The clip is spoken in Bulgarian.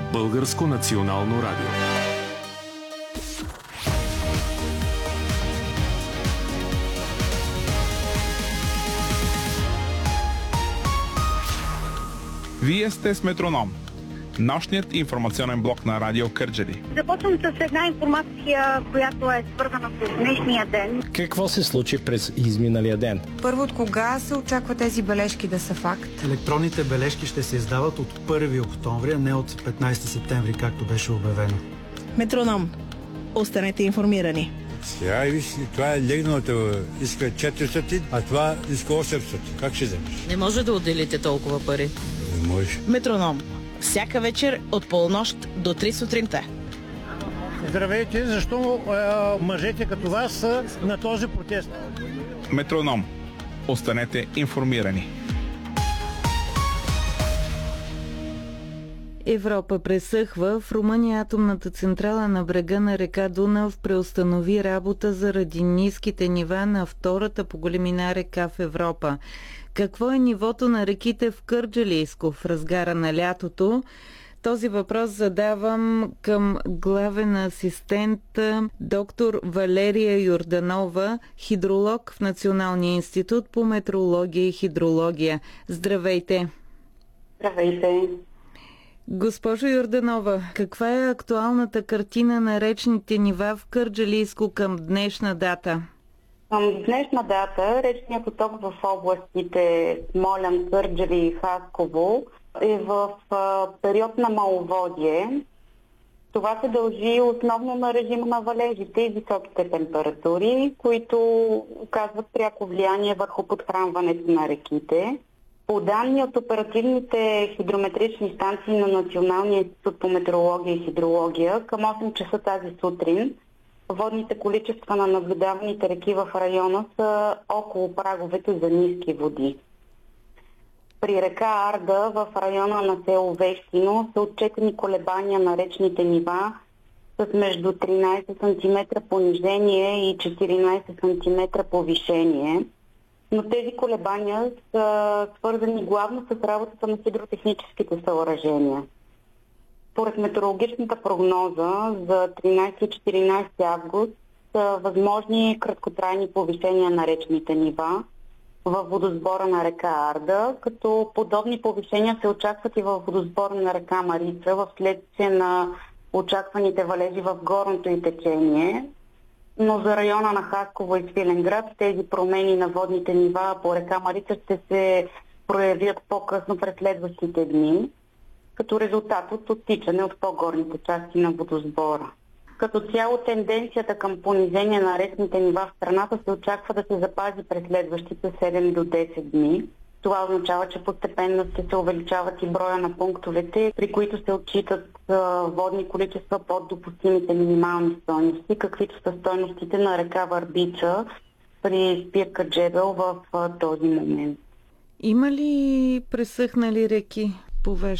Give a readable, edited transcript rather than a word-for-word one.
Българско национално радио. Вие сте с Метроном, нощният информационен блок на Радио Кърджали. Започвам с една информация, която е свързана с днешния ден. Какво се случи през изминалия ден? Първо, от кога се очаква тези бележки да са факт? Електронните бележки ще се издават от 1 октомври, а не от 15 септември, както беше обявено. Метроном. Останете информирани. Сега и виж, това е легналата, иска 400, а това иска 800. Как ще вземеш? Не може да отделите толкова пари. Не може. Метроном. Всяка вечер от полунощ до 3 сутринта. Здравейте, защо мъжете като вас са на този протест? Метроном. Останете информирани. Европа пресъхва. В Румъния атомната централа на брега на река Дунав преустанови работа заради ниските нива на втората по големина река в Европа. Какво е нивото на реките в Кърджалийско в разгара на лятото? Този въпрос задавам към главен асистент доктор Валерия Йорданова, хидролог в Националния институт по метеорология и хидрология. Здравейте! Здравейте! Госпожо Йорданова, каква е актуалната картина на речните нива в Кърджалийско към днешна дата? Към днешна дата речният поток в областите Смолян, Кърджали и Хасково е в период на маловодие. Това се дължи основно на режима на валежите и високите температури, които оказват пряко влияние върху подхранването на реките. По данни от оперативните хидрометрични станции на Националния институт по метеорология и хидрология, към 8 часа тази сутрин водните количества на наблюдаваните реки в района са около праговете за ниски води. При река Арда в района на село Вещино са отчетени колебания на речните нива с между 13 см понижение и 14 см повишение. Но тези колебания са свързани главно с работата на хидротехническите съоръжения. Според метеорологичната прогноза за 13 и 14 август са възможни краткотрайни повишения на речните нива във водосбора на река Арда, като подобни повишения се очакват и във водосбора на река Марица в следствие на очакваните валежи в горното й течение. Но за района на Хасково и Свиленград тези промени на водните нива по река Марица ще се проявят по-късно през следващите дни, като резултат от оттичане от по-горните части на водосбора. Като цяло тенденцията към понижение на речните нива в страната се очаква да се запази през следващите 7 до 10 дни. Това означава, че постепенно ще се увеличават и броя на пунктовете, при които се отчитат водни количества под допустимите минимални стойности, каквито са стойностите на река Върбица при спирка Джебел в този момент. Има ли пресъхнали реки по